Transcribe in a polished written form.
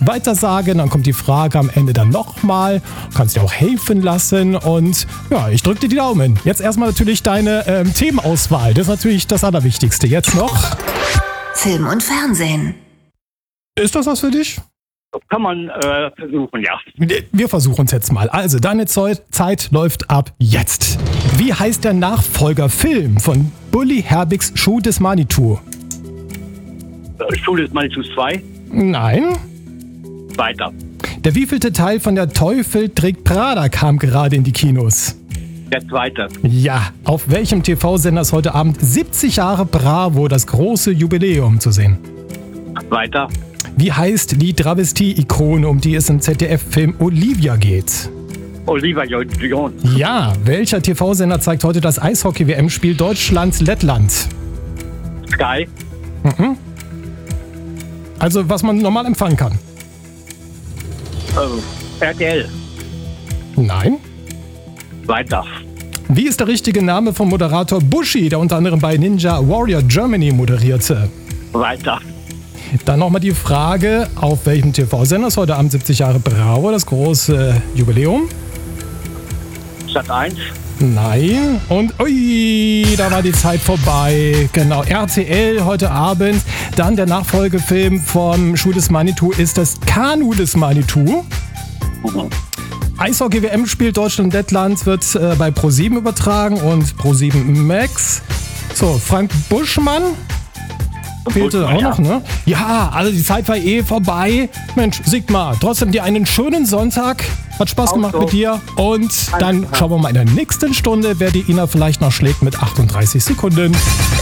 weitersagen. Dann kommt die Frage am Ende dann nochmal. Du kannst dir auch helfen lassen. Und ja, ich drücke dir die Daumen. Jetzt erstmal natürlich deine Themenauswahl. Das ist natürlich das Allerwichtigste. Jetzt noch Film und Fernsehen. Ist das was für dich? Kann man versuchen, ja. Wir versuchen es jetzt mal. Also, deine Zeit läuft ab jetzt. Wie heißt der Nachfolgerfilm von Bully Herbigs Schuh des Manitou? Schuh des Manitou 2. Nein. Weiter. Der wievielte Teil von Der Teufel trägt Prada kam gerade in die Kinos? Der zweite. Ja. Auf welchem TV-Sender ist heute Abend 70 Jahre Bravo, das große Jubiläum, zu sehen? Weiter. Wie heißt die Travestie-Ikone, um die es im ZDF-Film Olivia geht? Oliver John. Ja. Welcher TV-Sender zeigt heute das Eishockey-WM-Spiel Deutschland-Lettland? Sky. Also, was man normal empfangen kann. RTL. Nein. Weiter. Wie ist der richtige Name vom Moderator Buschi, der unter anderem bei Ninja Warrior Germany moderierte? Weiter. Dann nochmal die Frage, auf welchem TV-Sender ist heute Abend 70 Jahre Bravo, das große Jubiläum? Sat 1. Nein. Und ui, da war die Zeit vorbei. Genau, RTL heute Abend. Dann der Nachfolgefilm vom Schuh des Manitou ist das Kanu des Manitou. Eishockey-WM-Spiel Deutschland-Lettland wird bei Pro7 übertragen und Pro7 Max. So, Frank Buschmann fehlte auch noch, ne? Ja, also die Zeit war vorbei. Mensch, Sigmar, trotzdem dir einen schönen Sonntag. Hat Spaß gemacht mit dir. Und dann schauen wir mal in der nächsten Stunde, wer die Ina vielleicht noch schlägt mit 38 Sekunden.